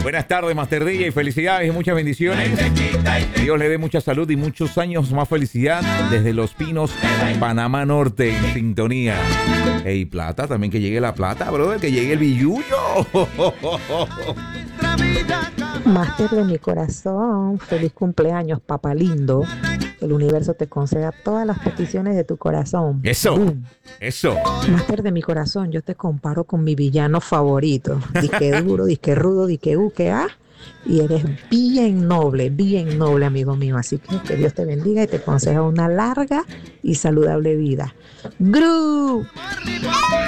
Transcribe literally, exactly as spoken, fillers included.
Buenas tardes, Master D J, felicidades y muchas bendiciones. Dios le dé mucha salud y muchos años más felicidad desde Los Pinos, Panamá Norte, en sintonía. Ey, plata, también que llegue la plata, brother, que llegue el billullo. Máster de mi corazón, feliz cumpleaños, papá lindo. El universo te conceda todas las peticiones de tu corazón. Eso, Boom. eso. Máster de mi corazón, yo te comparo con mi villano favorito. Disque duro, disque rudo, disque u, que a. Y eres bien noble, bien noble, amigo mío. Así que que Dios te bendiga y te conceda una larga y saludable vida. ¡Gru!